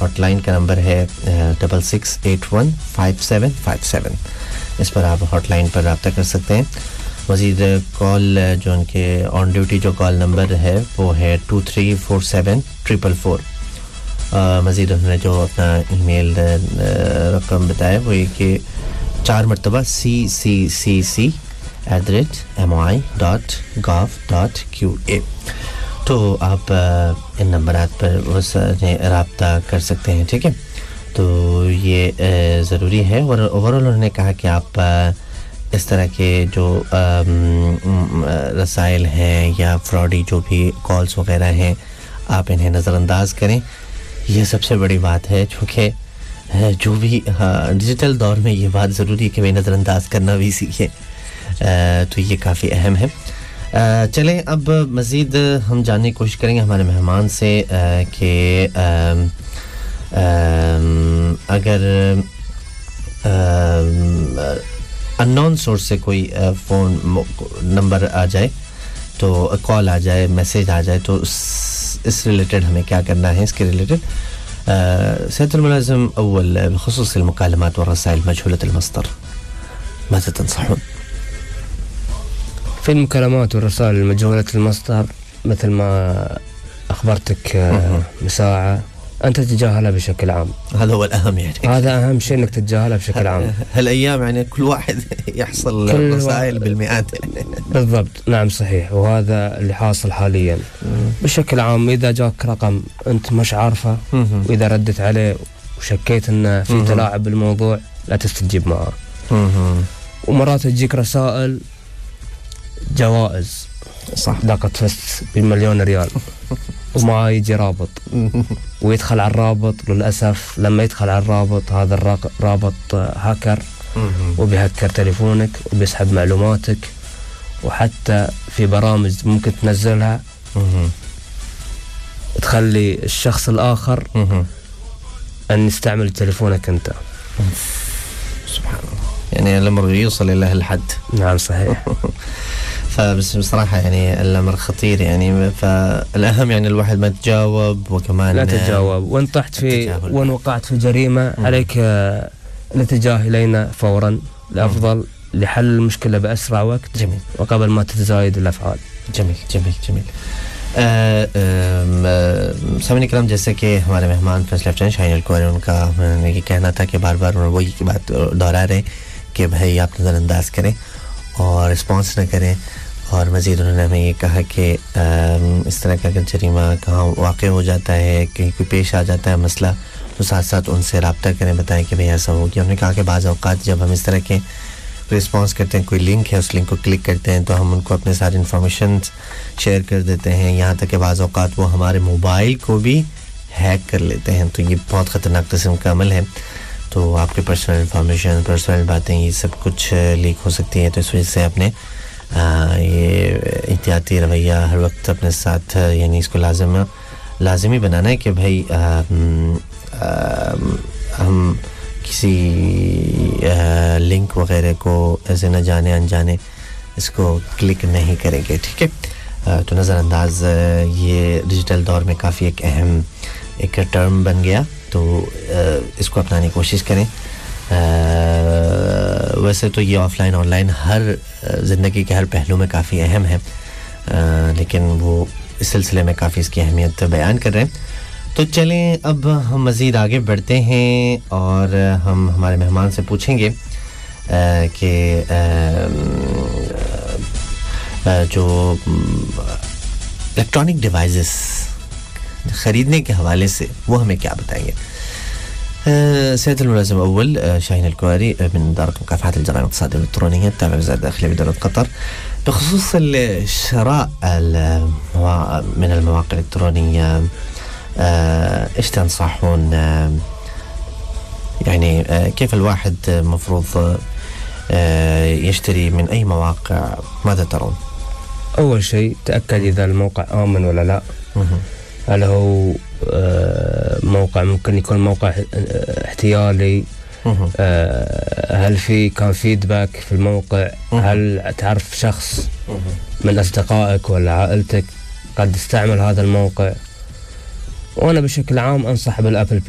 Hot line کا number ہے 66815757 اس پر آپ ہاٹ لائن پر رابطہ کر سکتے ہیں مزید کال جو ان کے آن ڈیوٹی جو کال نمبر ہے وہ ہے 234744 مزید انہوں نے جو اپنا ای میل رقم بتایا وہ یہ کہ 4 مرتبہ ccc@moi.gov.qa تو آپ ان نمبرات پر رابطہ کر سکتے ہیں ٹھیک ہے تو یہ ضروری ہے اور اوورال انہوں نے کہا کہ آپ اس طرح کے جو رسائل ہیں یا فراڈی جو بھی کالز وغیرہ ہیں آپ انہیں نظر انداز کریں یہ سب سے بڑی بات ہے چونکہ جو بھی ڈیجیٹل دور میں یہ بات ضروری ہے کہ وہ نظر انداز کرنا بھی سیکھیں تو یہ کافی اہم ہے چلیں اب مزید ہم جاننے کی کوشش کریں گے ہمارے مہمان سے کہ اگر انون سورس سے کوئی فون نمبر آ جائے تو کال آ جائے میسج آ جائے تو اس ریلیٹڈ ہمیں کیا کرنا ہے اس کے ریلیٹڈ سيادة الملازم أول بخصوص المكالمات والرسائل مجهولة المصدر ماذا تنصحون؟ في المكالمات والرسائل المجهولة المصدر مثل ما أخبرتك من ساعة أنت تتجاهلها بشكل عام هذا هو الأهم يعني هذا أهم شيء أنك تتجاهلها بشكل عام هالأيام يعني كل واحد يحصل رسائل بالمئات يعني. بالضبط نعم صحيح وهذا اللي حاصل حاليا بشكل عام إذا جاك رقم أنت مش عارفه وإذا ردت عليه وشكيت أنه في تلاعب بالموضوع لا تستجيب معه ومرات تجيك رسائل جوائز صح لقد فزت بمليون ريال وما يجي رابط ويدخل على الرابط للأسف لما يدخل على الرابط هذا الرابط هاكر وبيهكر تليفونك وبيسحب معلوماتك وحتى في برامج ممكن تنزلها تخلي الشخص الآخر أن يستعمل تليفونك أنت سبحان الله يعني الأمر يوصل إلى هالحد نعم صحيح فبس بصراحة يعني الأمر خطير يعني فالأهم يعني الواحد ما تجاوب وكمان لا تتجاوب وإن طحت في وإن وقعت في جريمة عليك الاتجاه إلينا فورا الأفضل لحل المشكلة بأسرع وقت جميل وقبل ما تتزايد الأفعال جميل جميل جميل سامعین کرام جیسے کہ ہمارے مہمان فیصل افجان شاہین الکواری ان کا یہ کہنا تھا کہ بار بار وہی کی بات دہرا رہے کہ بھائی آپ نظر انداز کریں اور رسپانس نہ کریں اور مزید انہوں نے ہمیں یہ کہا کہ اس طرح کا اگر جریمہ کہاں واقع ہو جاتا ہے کہیں کوئی پیش آ جاتا ہے مسئلہ تو ساتھ ساتھ ان سے رابطہ کریں بتائیں کہ بھئی ایسا ہو گیا انہوں نے کہا کہ بعض اوقات جب ہم اس طرح کے رسپانس کرتے ہیں کوئی لنک ہے اس لنک کو کلک کرتے ہیں تو ہم ان کو اپنے ساری انفارمیشن شیئر کر دیتے ہیں یہاں تک کہ بعض اوقات وہ ہمارے موبائل کو بھی ہیک کر لیتے ہیں تو یہ بہت خطرناک قسم کا عمل ہے تو آپ کے پرسنل انفارمیشن پرسنل باتیں یہ سب کچھ لیک ہو سکتی ہیں تو اس وجہ سے اپنے یہ احتیاطی رویہ ہر وقت اپنے ساتھ یعنی اس کو لازمی بنانا ہے کہ بھائی ہم کسی لنک وغیرہ کو ایسے نہ جانے انجانے اس کو کلک نہیں کریں گے ٹھیک ہے تو نظر انداز یہ ڈیجیٹل دور میں کافی ایک اہم ایک ٹرم بن گیا تو اس کو اپنانے کی کوشش کریں ویسے تو یہ آف لائن آن لائن ہر زندگی کے ہر پہلو میں کافی اہم ہے لیکن وہ اس سلسلے میں کافی اس کی اہمیت بیان کر رہے ہیں تو چلیں اب ہم مزید آگے بڑھتے ہیں اور ہم ہمارے مہمان سے پوچھیں گے کہ جو الیکٹرانک ڈیوائسز خریدنے کے حوالے سے وہ ہمیں کیا بتائیں گے سيادة الملازم أول شاهين الكواري من إدارة مكافحة الجرائم الاقتصادية والإلكترونية التابعة لوزارة الداخلية بدولة قطر بخصوص الشراء من المواقع الإلكترونية إيش تنصحون يعني كيف الواحد مفروض يشتري من أي مواقع ماذا ترون؟ أول شيء تأكد إذا الموقع آمن ولا لا هل هو موقع ممكن يكون موقع احتيالي هل كان فيدباك في الموقع هل تعرف شخص من أصدقائك ولا عائلتك قد استعمل هذا الموقع وأنا بشكل عام أنصح بالأبل